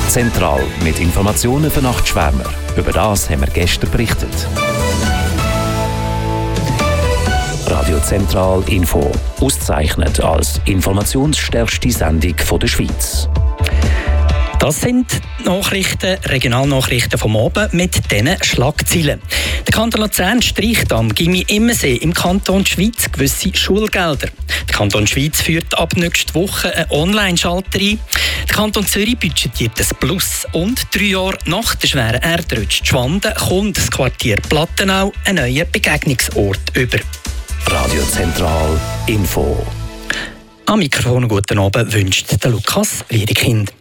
Zentral mit Informationen für Nachtschwärmer. Über das haben wir gestern berichtet. Radio Zentral Info. Ausgezeichnet als informationsstärkste Sendung der Schweiz. Das sind Nachrichten, Regionalnachrichten vom Abend mit diesen Schlagzeilen. Der Kanton Luzern streicht am Gymnasium Immensee im Kanton Schweiz gewisse Schulgelder. Der Kanton Schweiz führt ab nächster Woche einen Online-Schalter ein. Der Kanton Zürich budgetiert ein Plus. Und 3 Jahre nach der schweren Erdrutsch Schwanden kommt das Quartier Plattenau einen neuen Begegnungsort über. Radio Zentral Info. Am Mikrofon guten Abend wünscht der Lukas Wiedekind.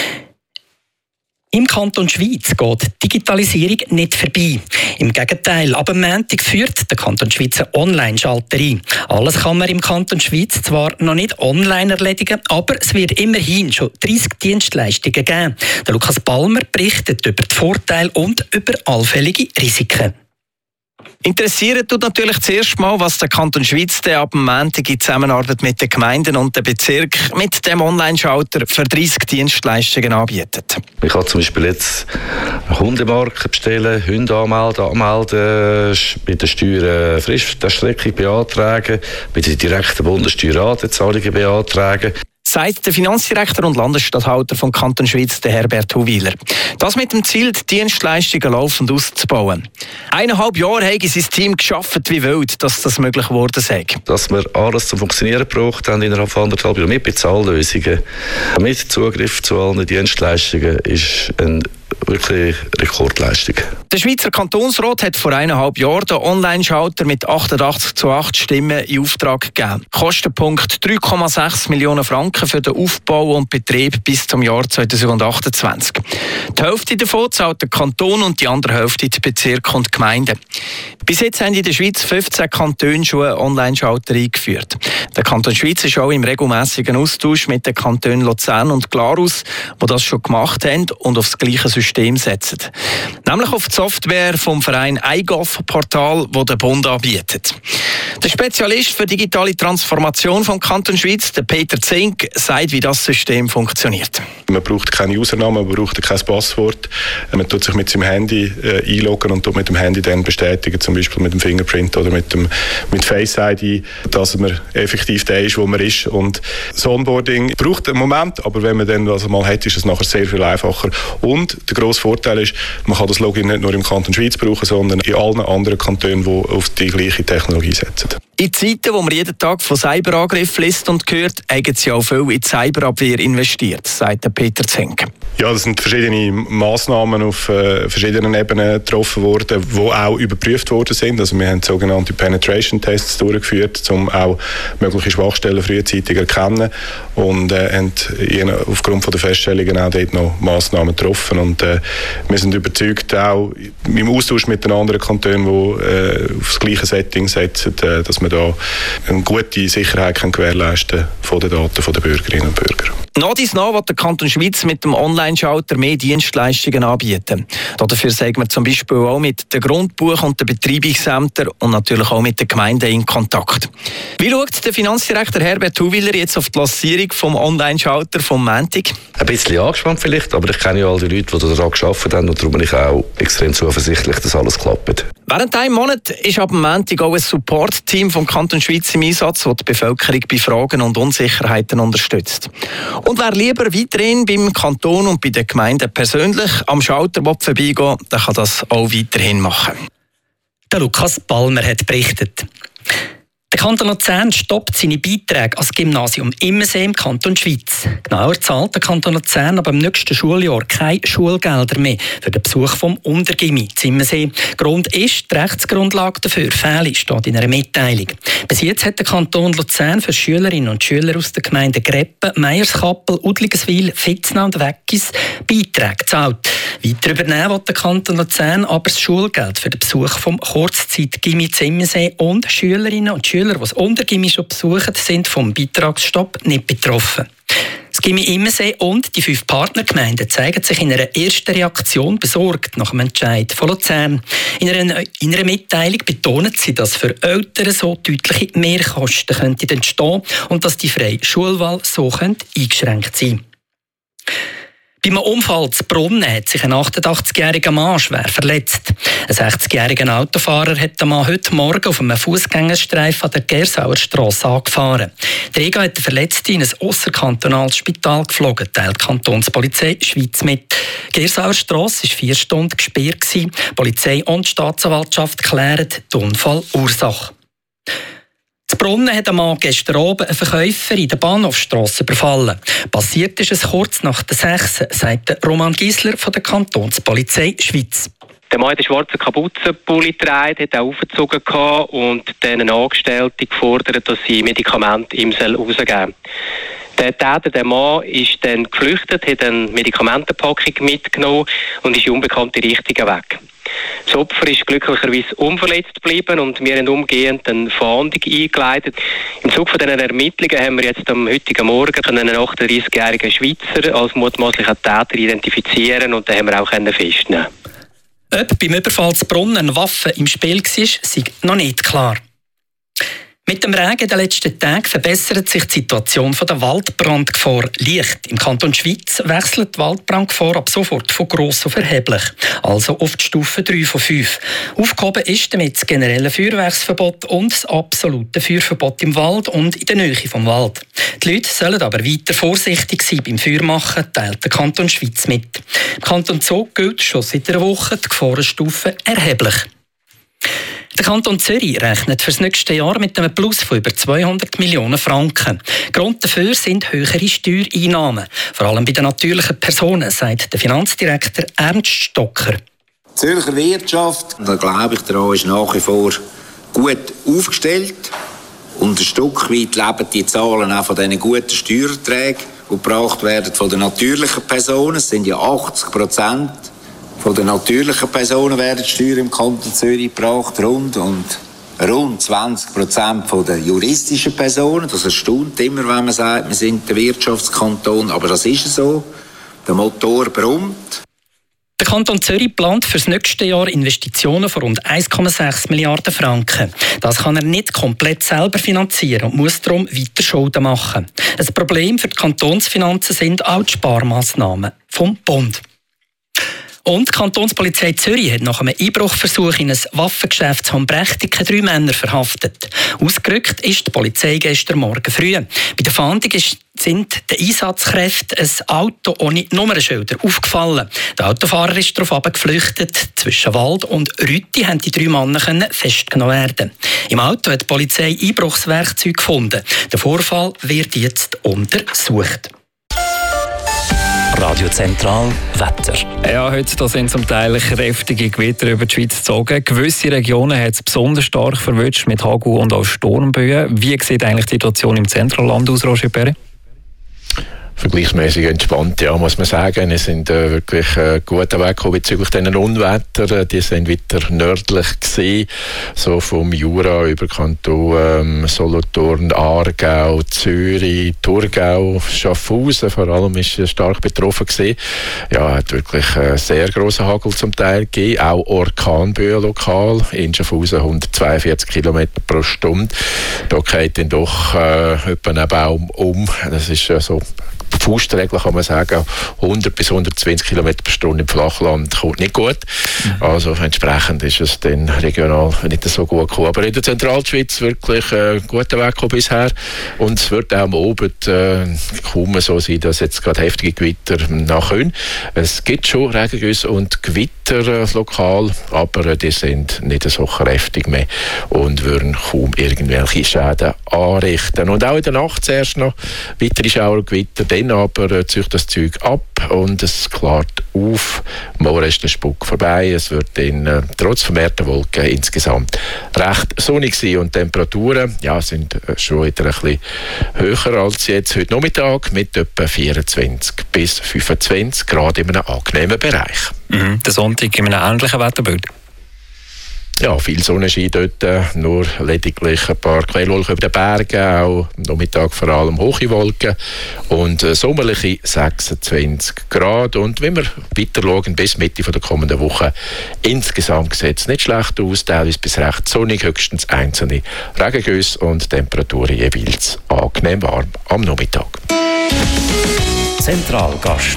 Im Kanton Schweiz geht Digitalisierung nicht vorbei. Im Gegenteil, ab dem Montag führt der Kanton Schweiz einen Online-Schalter ein. Alles kann man im Kanton Schweiz zwar noch nicht online erledigen, aber es wird immerhin schon 30 Dienstleistungen geben. Der Lukas Palmer berichtet über die Vorteile und über allfällige Risiken. Interessiert tut natürlich zuerst mal, was der Kanton Schweiz ab dem Montag in Zusammenarbeit mit den Gemeinden und den Bezirken mit dem Online-Schalter für 30 Dienstleistungen anbietet. Ich kann zum Beispiel jetzt eine Hundemarke bestellen, Hunde anmelden, mit der Steuer Fristerstreckung beantragen, mit der direkten Bundessteuerratenzahlungen beantragen. Sagt der Finanzdirektor und Landesstatthalter vom Kanton Schweiz, der Herbert Huwiler. Das mit dem Ziel, die Dienstleistungen laufend auszubauen. 1,5 Jahre haben sein Team geschafft wie wild, dass das möglich geworden sei. Dass wir alles zum Funktionieren gebraucht haben innerhalb von 1,5 Jahren mit Bezahllösungen, mit Zugriff zu allen Dienstleistungen, ist eine wirklich Rekordleistung. Der Schweizer Kantonsrat hat vor 1,5 Jahren den Online-Schalter mit 88:8 Stimmen in Auftrag gegeben. Kostenpunkt 3,6 Millionen Franken für den Aufbau und Betrieb bis zum Jahr 2028. Die Hälfte davon zahlt der Kanton und die andere Hälfte die Bezirke und Gemeinden. Bis jetzt haben in der Schweiz 15 Kantone schon einen Online-Schalter eingeführt. Der Kanton Schweiz ist auch im regelmäßigen Austausch mit den Kantonen Luzern und Glarus, die das schon gemacht haben und auf das gleiche System setzen. Nämlich auf die Software vom Verein iGov-Portal, das der Bund anbietet. Der Spezialist für digitale Transformation vom Kanton Schweiz, der Peter Zink, sagt, wie das System funktioniert. Man braucht keine Username, man braucht kein Passwort. Man tut sich mit seinem Handy einloggen und tut mit dem Handy dann bestätigen, zum Beispiel mit dem Fingerprint oder mit Face ID, dass man effektiv der ist, wo man ist. Und das Onboarding braucht einen Moment, aber wenn man dann das mal hat, ist es nachher sehr viel einfacher. Und der grosse Vorteil ist, man kann das Login nicht nur im Kanton Schweiz brauchen, sondern in allen anderen Kantonen, die auf die gleiche Technologie setzen. In Zeiten, wo man jeden Tag von Cyberangriffen liest und hört, haben sie auch viel in die Cyberabwehr investiert, sagt Peter Zink. Ja, das sind verschiedene Massnahmen auf verschiedenen Ebenen getroffen worden, die auch überprüft worden sind. Also wir haben sogenannte Penetration-Tests durchgeführt, um auch mögliche Schwachstellen frühzeitig zu erkennen und haben aufgrund von der Feststellungen auch dort noch Massnahmen getroffen. Und wir sind überzeugt, auch im Austausch mit den anderen Kantonen, die auf das gleiche Setting setzen, dass wir da eine gute Sicherheit gewährleisten können von den Daten der Bürgerinnen und Bürger. Nach dies nach will der Kanton Schweiz mit dem Online-Schalter mehr Dienstleistungen anbieten. Dafür sagen wir zum Beispiel auch mit den Grundbuch- und den Betreibungsämtern und natürlich auch mit den Gemeinden in Kontakt. Wie schaut der Finanzdirektor Herbert Huwiler jetzt auf die Lancierung vom Online-Schalter vom Montag? Ein bisschen angespannt vielleicht, aber ich kenne ja all die Leute, die daran gearbeitet haben und darum bin ich auch extrem zuversichtlich, dass alles klappt. Während einem Monat ist ab dem Montag auch ein Support-Team vom Kanton Schweiz im Einsatz, das die Bevölkerung bei Fragen und Unsicherheiten unterstützt. Und wer lieber weiterhin beim Kanton und bei den Gemeinden persönlich am Schalter vorbeigehen will, der kann das auch weiterhin machen. Der Lukas Palmer hat berichtet. Der Kanton Luzern stoppt seine Beiträge als Gymnasium Immensee im Kanton Schweiz. Genauer zahlt der Kanton Luzern aber im nächsten Schuljahr keine Schulgelder mehr für den Besuch vom Untergymnasium Immensee. Grund ist, die Rechtsgrundlage dafür fehle, steht in einer Mitteilung. Bis jetzt hat der Kanton Luzern für Schülerinnen und Schüler aus den Gemeinden Greppen, Meierskappel, Udligeswil, Fitznau und Weggis Beiträge gezahlt. Weiter übernehmen will der Kanton Luzern aber das Schulgeld für den Besuch vom Kurzzeit-Gymnasium Immensee und Schülerinnen und Schüler, die das Untergymnasium schon besuchen, sind vom Beitragsstopp nicht betroffen. Das Gymnasium Immensee und die 5 Partnergemeinden zeigen sich in einer ersten Reaktion besorgt nach dem Entscheid von Luzern. In einer Mitteilung betonen sie, dass für Eltern so deutliche Mehrkosten entstehen könnten und dass die freie Schulwahl so eingeschränkt sein könnte. Bei einem Unfall zu Brunnen hat sich ein 88-jähriger Mann schwer verletzt. Ein 60-jähriger Autofahrer hat den Mann heute Morgen auf einem Fußgängerstreifen an der Gersauer Strasse angefahren. Der Träger hat den Verletzten in ein ausserkantonales Spital geflogen, teilt die Kantonspolizei Schweiz mit. Die Gersauer Strasse war 4 Stunden gesperrt. Polizei und die Staatsanwaltschaft klären die Unfallursache. In Brunnen hat ein Mann gestern Abend einen Verkäufer in der Bahnhofstrasse überfallen. Passiert ist es kurz nach der 6, sagt Roman Giesler von der Kantonspolizei Schweiz. Der Mann hat einen schwarzen Kapuzenpulli getragen, hat auch aufgezogen und dann eine Angestellte gefordert, dass sie Medikamente ihm rausgeben soll. Der Täter, der Mann, ist dann geflüchtet, hat eine Medikamentenpackung mitgenommen und ist in unbekannte Richtungen weg. Das Opfer ist glücklicherweise unverletzt geblieben und wir haben umgehend eine Fahndung eingeleitet. Im Zuge von diesen Ermittlungen haben wir jetzt am heutigen Morgen einen 38-jährigen Schweizer als mutmaßlichen Täter identifizieren und den haben wir auch festnehmen. Ob beim Überfall zu Brunnen eine Waffe im Spiel war, sei noch nicht klar. Mit dem Regen der letzten Tage verbessert sich die Situation der Waldbrandgefahr leicht. Im Kanton Schweiz wechselt die Waldbrandgefahr ab sofort von gross auf erheblich, also auf die Stufe 3 von 5. Aufgehoben ist damit das generelle Feuerwerksverbot und das absolute Feuerverbot im Wald und in der Nähe vom Wald. Die Leute sollen aber weiter vorsichtig sein beim Feuermachen, teilt der Kanton Schweiz mit. Im Kanton Zug gilt schon seit einer Woche die Gefahrenstufe erheblich. Der Kanton Zürich rechnet für das nächste Jahr mit einem Plus von über 200 Millionen Franken. Grund dafür sind höhere Steuereinnahmen, vor allem bei den natürlichen Personen, sagt der Finanzdirektor Ernst Stocker. Die Zürcher Wirtschaft, da glaube ich daran, ist nach wie vor gut aufgestellt. Und ein Stück weit leben die Zahlen auch von diesen guten Steuererträgen, die gebracht werden von den natürlichen Personen. Es sind ja 80% von den natürlichen Personen werden die Steuern im Kanton Zürich gebracht, rund 20% von den juristischen Personen. Das erstaunt immer, wenn man sagt, wir sind der Wirtschaftskanton, aber das ist so. Der Motor brummt. Der Kanton Zürich plant für das nächste Jahr Investitionen von rund 1,6 Milliarden Franken. Das kann er nicht komplett selber finanzieren und muss darum weiter Schulden machen. Ein Problem für die Kantonsfinanzen sind auch die Sparmaßnahmen vom Bund. Und die Kantonspolizei Zürich hat nach einem Einbruchversuch in ein Waffengeschäft zu Brechtiken 3 Männer verhaftet. Ausgerückt ist die Polizei gestern Morgen früh. Bei der Fahndung sind den Einsatzkräften ein Auto ohne Nummernschilder aufgefallen. Der Autofahrer ist darauf geflüchtet. Zwischen Wald und Rütti haben die 3 Männer festgenommen werden. Im Auto hat die Polizei Einbruchswerkzeuge gefunden. Der Vorfall wird jetzt untersucht. Radio Zentral Wetter. Ja, heute sind zum Teil kräftige Gewitter über die Schweiz gezogen. Gewisse Regionen hat es besonders stark verwünscht mit Hagel und auch Sturmböen. Wie sieht eigentlich die Situation im Zentralland aus, Roger Perret? Vergleichsmäßig entspannt, ja, muss man sagen. Wir sind wirklich gut weggekommen bezüglich diesen Unwetter. Die sind wieder nördlich gewesen, so vom Jura über Kanton Solothurn, Aargau, Zürich, Thurgau, Schaffhausen vor allem ist stark betroffen gewesen. Ja, hat wirklich sehr grossen Hagel zum Teil gegeben, auch Orkanböen lokal, in Schaffhausen 142 km pro Stunde. Da geht dann doch etwa ein Baum um. Das ist so Faustregel, kann man sagen, 100 bis 120 km pro Stunde im Flachland kommt nicht gut. Also entsprechend ist es dann regional nicht so gut gekommen. Aber in der Zentralschweiz wirklich guter Weg gekommen bisher. Und es wird auch am Abend kaum so sein, dass jetzt gerade heftige Gewitter nachkommen. Es gibt schon Regengüsse und Gewitter lokal, aber die sind nicht so kräftig mehr und würden kaum irgendwelche Schäden anrichten. Und auch in der Nacht zuerst noch weitere Schauergewitter, dann aber zieht das Zeug ab und es klärt auf. Morgen ist der Spuk vorbei. Es wird dann trotz vermehrter Wolken insgesamt recht sonnig sein und die Temperaturen sind schon wieder ein bisschen höher als jetzt heute Nachmittag mit etwa 24 bis 25 Grad in einem angenehmen Bereich. Der Sonntag in einem ähnlichen Wetterbild? Ja, viel Sonnenschein dort, nur lediglich ein paar Quellwolken über den Bergen, auch am Nachmittag vor allem hohe Wolken und sommerliche 26 Grad. Und wenn wir weiter schauen, bis Mitte der kommenden Woche, insgesamt sieht es nicht schlecht aus, teilweise bis recht sonnig, höchstens einzelne Regengüsse und Temperaturen jeweils angenehm warm am Nachmittag. Zentralgast.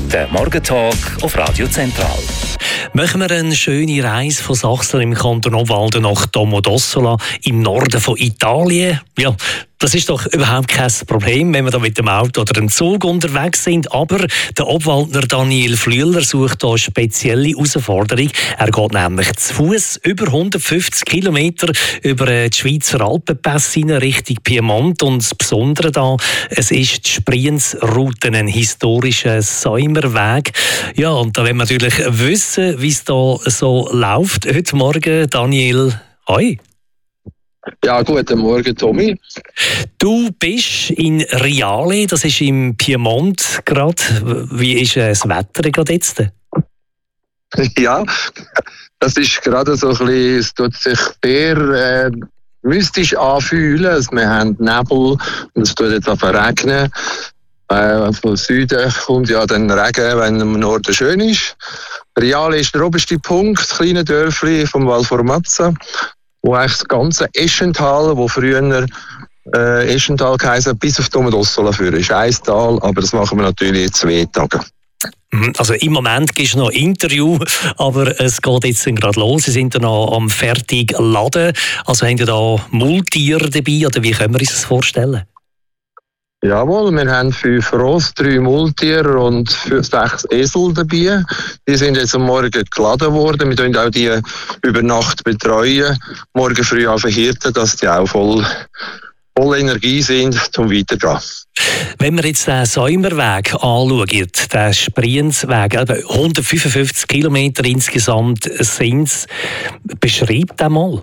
Der Morgentalk auf Radio Zentral. Machen wir eine schöne Reise von Sachsen im Kanton Obwalden nach Domodossola im Norden von Italien. Ja, das ist doch überhaupt kein Problem, wenn wir da mit dem Auto oder dem Zug unterwegs sind. Aber der Obwaldner Daniel Flüeler sucht hier eine spezielle Herausforderung. Er geht nämlich zu Fuß über 150 Kilometer über die Schweizer Alpenpässe Richtung Piemont. Und das Besondere da, es ist die Sprienzroute, ein historischer Säumerweg. Ja, und da wollen wir natürlich wissen, wie es da so läuft. Heute Morgen, Daniel, hoi. Ja, guten Morgen, Tommy. Du bist in Riale, das ist im Piemont gerade. Wie ist das Wetter gerade jetzt? Ja, das ist gerade so ein bisschen, es tut sich sehr mystisch anfühlen. Also wir haben Nebel und es tut jetzt regnen. Vom Süden kommt ja dann Regen, wenn im Norden schön ist. Riale ist der oberste Punkt, das kleine Dörfli vom Val Formazza, wo eigentlich das ganze Eschental, wo früher Eschental geheißen, bis auf Domodossola führen. Ist ein Tal, aber das machen wir natürlich in 2 Tagen. Also im Moment gibt es noch ein Interview, aber es geht jetzt gerade los. Sie sind noch am fertigen Laden. Also haben Sie da Maultiere dabei oder wie können wir uns das vorstellen? Jawohl, wir haben 5 Ross, 3 Maultiere und 6 Esel dabei. Die sind jetzt am Morgen geladen worden. Wir betreuen auch die über Nacht betreuen. Morgen früh auf Hirten, dass die auch voll Energie sind, um weiterzugehen. Wenn wir jetzt den Säumerweg anschauen, den Sprienzweg, 155 Kilometer insgesamt sind es, beschreibt den mal.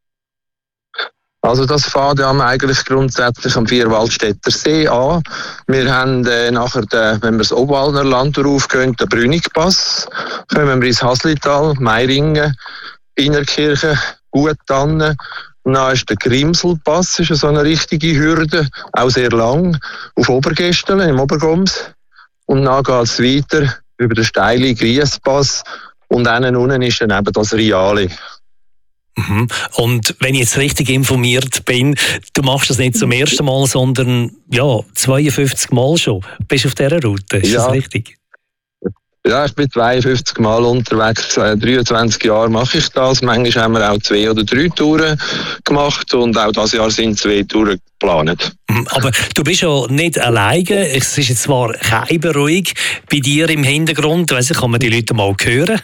Also das fängt ja eigentlich grundsätzlich am Vierwaldstätter See an. Wir haben nachher, wenn wir das Obwaldner Land raufgehen, den Brünigpass. Kommen wir ins Haslital, Meiringen, Innerkirchen, Guttannen. Und dann ist der Grimselpass, ist so eine richtige Hürde, auch sehr lang, auf Obergestelen im Obergoms. Und dann geht es weiter über den steilen Griespass und dann unten ist dann eben das Riale. Und wenn ich jetzt richtig informiert bin, du machst das nicht zum ersten Mal, sondern ja, 52 Mal schon. Bist du auf dieser Route, ist das richtig? Ja, ich bin 52 Mal unterwegs, 23 Jahre mache ich das. Manchmal haben wir auch 2 oder 3 Touren gemacht und auch dieses Jahr sind 2 Touren geplant. Aber du bist ja nicht alleine. Es ist jetzt zwar kein ruhig bei dir im Hintergrund. Weiss ich, kann man die Leute mal hören?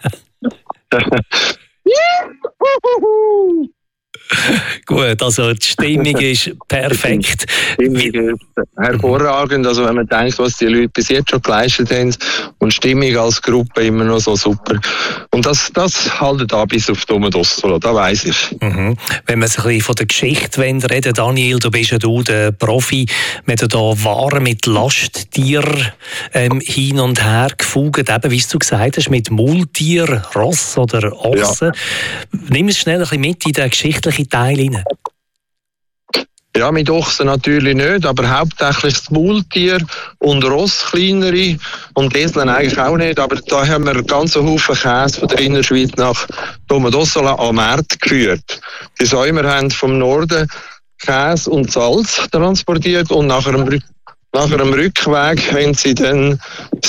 Gut, also die Stimmung ist perfekt. Die Stimmung ist hervorragend. Also wenn man denkt, was die Leute bis jetzt schon geleistet haben und die Stimmung als Gruppe immer noch so super. Und das haltet an bis auf Domodossola, das weiss ich. Wenn wir ein bisschen von der Geschichte reden, Daniel, du bist ja der Profi, wir haben hier Waren mit Lasttieren hin und her gefugt, eben wie du gesagt hast, mit Maultier, Ross oder Ochsen. Ja. Nimm es schnell ein bisschen mit in den geschichtlichen Teil hinein. Ja, mit Ochsen natürlich nicht, aber hauptsächlich das Maultier und Ross kleinere und Esel eigentlich auch nicht. Aber da haben wir einen ganzen Haufen Käse von der Innerschweiz nach Domodossola am Markt geführt. Die Säumer haben vom Norden Käse und Salz transportiert und nach einem Rückweg haben sie dann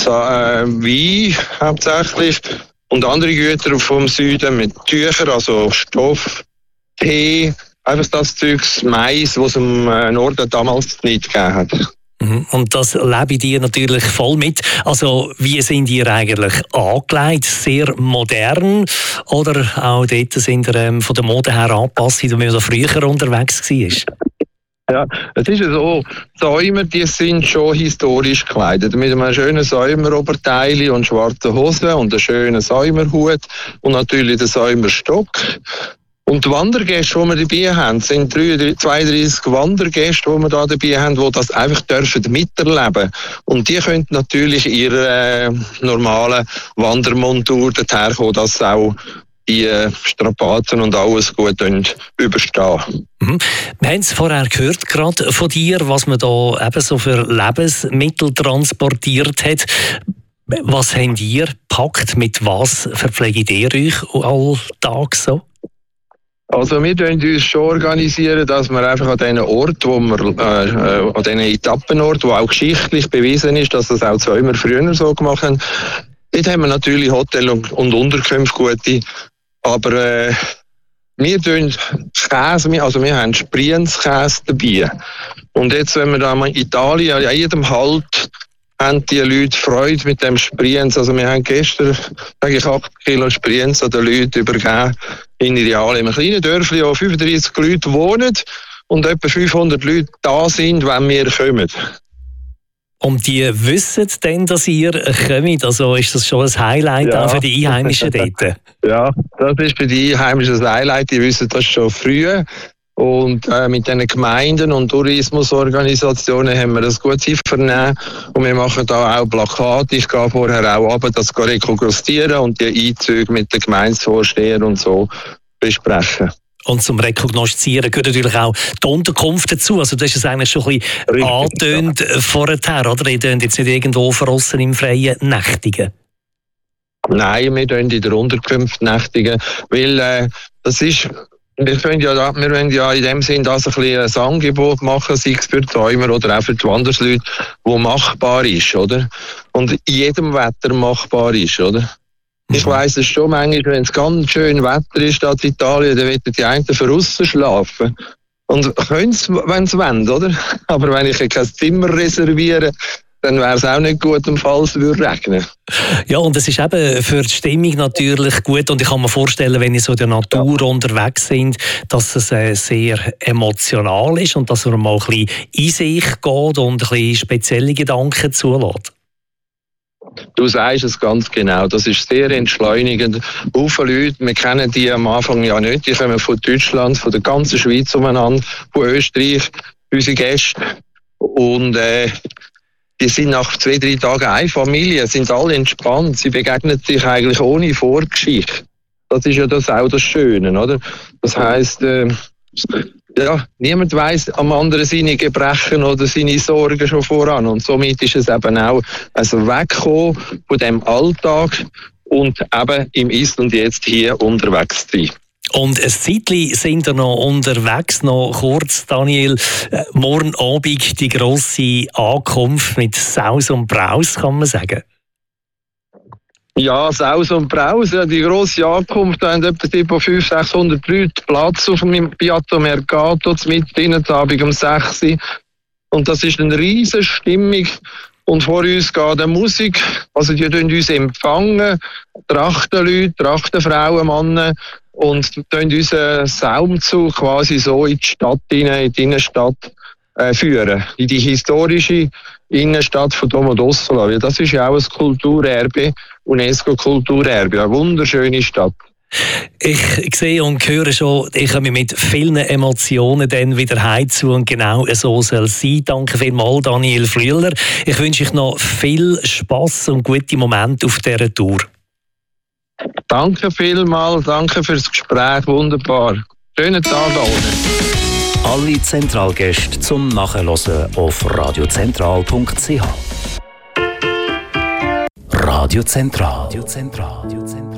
Wein hauptsächlich und andere Güter vom Süden mit Tüchern, also Stoff, Tee, einfach das Zeugs, Mais, was es im Norden damals nicht gegeben hat. Und das lebe ich dir natürlich voll mit. Also, wie sind ihr eigentlich angelegt? Sehr modern? Oder auch dort sind ihr von der Mode her angepasst, wie man so früher unterwegs war? Ja, es ist ja so, Säumer, die sind schon historisch gekleidet. Mit einem schönen Säumeroberteil und schwarzen Hosen und einem schönen Säumerhut und natürlich den Säumerstock. Und die Wandergäste, die wir dabei haben, sind 32 Wandergäste, die wir da dabei haben, die das einfach miterleben dürfen. Und die können natürlich ihre normale Wandermontur dorthin kommen, dass auch die Strapazen und alles gut überstehen. Wir haben es vorher gehört, gerade von dir, was man da eben so für Lebensmittel transportiert hat. Was habt ihr gepackt? Mit was verpflegt ihr euch alltag so? Also wir organisieren uns schon, dass wir einfach an diesen Ort, an diesen Etappenort, wo auch geschichtlich bewiesen ist, dass das auch zweimal früher so gemacht haben, dort haben wir natürlich Hotel und Unterkünfte gute, aber wir tun Käse, also wir haben Sprienzkäse dabei. Und jetzt, wenn wir da in Italien, an jedem Halt, haben die Leute Freude mit dem Sprienz. Also wir haben gestern 8 Kilo Sprienz an den Leuten übergeben in Real, in einem kleinen Dörfli, wo 35 Leute wohnen und etwa 500 Leute da sind, wenn wir kommen. Und die wissen dann, dass ihr kommt? Also ist das schon ein Highlight auch für die Einheimischen dort? Ja, das ist für die Einheimischen ein Highlight. Die wissen das schon früh. Und mit den Gemeinden und Tourismusorganisationen haben wir das gut vernehmen. Und wir machen da auch Plakate. Ich gehe vorher auch runter, das rekognostizieren und die Einzüge mit den Gemeindevorstehern und so besprechen. Und zum Rekognoszieren gehört natürlich auch die Unterkunft dazu. Also das ist es eigentlich schon ein bisschen angetönt vorher, oder? Ihr tönt jetzt nicht irgendwo verrossen im Freien nächtigen. Nein, wir tönt in der Unterkunft nächtigen, weil das ist... Wir wollen ja in dem Sinn das ein Angebot machen, sei es für die Träumer oder auch für die Wandersleute, wo machbar ist, oder? Und in jedem Wetter machbar ist, oder? Ich weiss es schon manchmal, wenn es ganz schön Wetter ist in Italien, dann wollen die einen draussen schlafen. Und können es, wenn sie wollen, oder? Aber wenn ich kein Zimmer reserviere, dann wäre es auch nicht gut, falls es würde regnen. Ja, und es ist eben für die Stimmung natürlich gut. Und ich kann mir vorstellen, wenn ihr so in der Natur unterwegs sind, dass es sehr emotional ist und dass man mal ein bisschen in sich geht und ein bisschen spezielle Gedanken zulässt. Du sagst es ganz genau. Das ist sehr entschleunigend. Haufen Leute, wir kennen die am Anfang ja nicht. Die kommen von Deutschland, von der ganzen Schweiz umeinander, von Österreich, unsere Gäste. Und die sind nach 2-3 Tagen eine Familie, sind alle entspannt. Sie begegnen sich eigentlich ohne Vorgeschichte. Das ist ja auch das Schöne, oder? Das heisst, niemand weiss am anderen seine Gebrechen oder seine Sorgen schon voran. Und somit ist es eben auch ein Wegkommen von dem Alltag und eben im Ist und Jetzt hier unterwegs zu sein. Und ein Zeitchen sind wir noch unterwegs, noch kurz, Daniel. Morgen Abend die grosse Ankunft mit Saus und Braus, kann man sagen. Ja, Saus und Braus, die grosse Ankunft, da haben etwa 500-600 Leute Platz auf dem Piazza Mercato, mitten Abend um 6 Uhr. Und das ist eine riesige Stimmung. Und vor uns geht eine Musik, also die uns empfangen, Trachtenleute, Trachtenfrauen, Männer, und unseren Saumzug quasi so in die Stadt, in die Innenstadt führen. In die historische Innenstadt von Domodossola. Das ist ja auch ein Kulturerbe, UNESCO-Kulturerbe, eine wunderschöne Stadt. Ich sehe und höre schon, ich komme mit vielen Emotionen dann wieder heimzu und genau so soll es sein. Danke vielmals, Daniel Flüeler. Ich wünsche euch noch viel Spass und gute Momente auf dieser Tour. Danke vielmals, danke fürs Gespräch, wunderbar. Schönen Tag allen. Alle Zentralgäste zum Nachhören auf radiozentral.ch. Radio Zentral.